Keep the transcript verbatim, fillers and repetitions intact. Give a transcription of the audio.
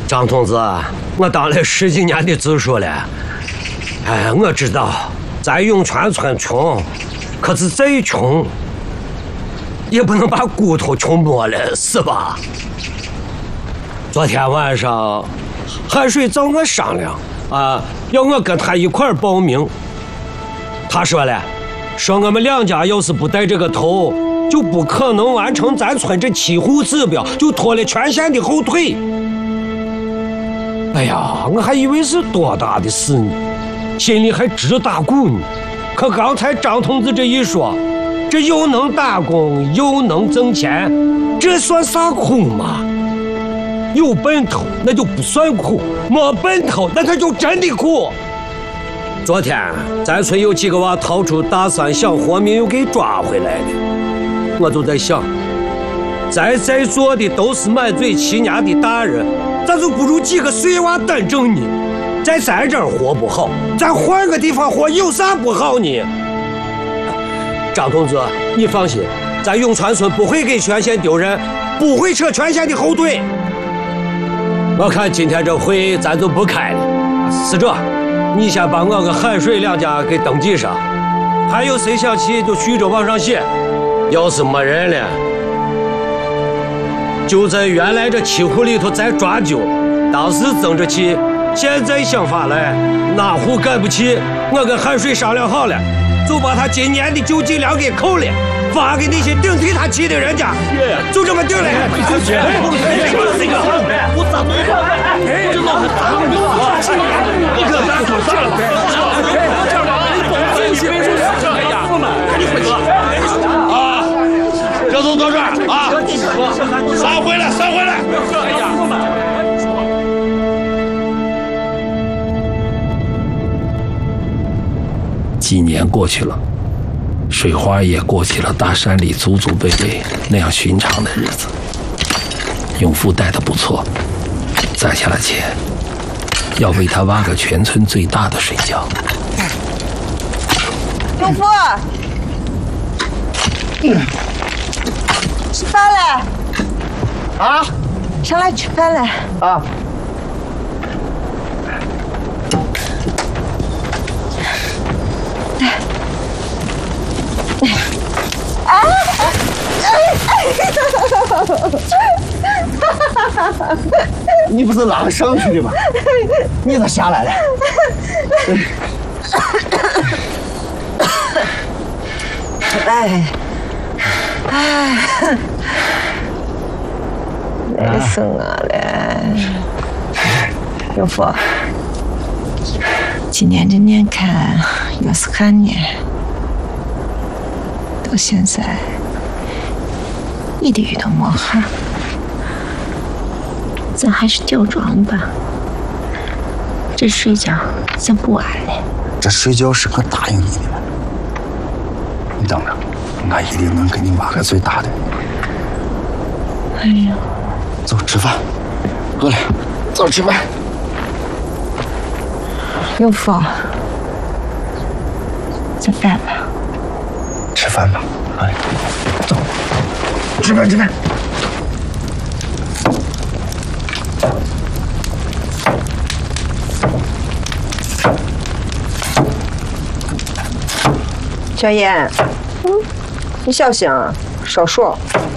张同志，我当了十几年的技术了，哎，我知道在永泉村穷，可是再穷也不能把骨头穷没了，是吧？昨天晚上海水找我商量啊，要我跟他一块儿报名。他说了，说我们两家要是不带这个头，就不可能完成咱村这七户指标，就拖了全县的后腿。哎呀，我还以为是多大的事呢，心里还直打鼓呢。可刚才张同志这一说，这又能打工又能挣钱，这算啥苦吗？有奔头那就不算苦，没奔头那他就真的苦。昨天咱村有几个娃逃出大山想活命，又给抓回来了。我就在想，咱在座的都是满嘴七年的大人，咋就不如几个碎娃等正呢？在咱这儿活不好，咱换个地方活有啥不好呢？张同志，你放心，咱永泉村不会给全县丢人，不会扯全县的后腿。我看今天这会咱就不开了，使者，你先把我跟海水两家给登记上，还有谁想去就续着往上写。要是没人了，就在原来这七户里头再抓阄，当时争着气，现在想法来，哪户干不起，我跟海水商量好了，就把他今年的救济粮给扣了，发给那些顶替他气的人家，就这么定了。我咋没看？这老还打我！你可别说这了，啊，这都到这儿啊！散回来，散回来！ 几年过去了，水花也过起了大山里祖祖辈辈那样寻常的日子。永富带的不错，攒下了钱，要为他挖个全村最大的水窖。 永富，吃饭了。 啊！ 上来吃饭了。 啊！ 啊！ 你不是拉上去的吗？你咋下来了？ 哎，哎，累死我了。永富，今年这年看又是旱年，到现在一滴雨都没下。 咱还是吊庄吧，这水饺咱不挖了。 这水饺是我答应你的，你等着，俺一定能给你挖个最大的。 哎呀， 走吃饭，饿了，走吃饭。 永富，吃饭吧。 吃饭吧，哎，走，吃饭吃饭。 小燕，嗯，你小心啊，烧手。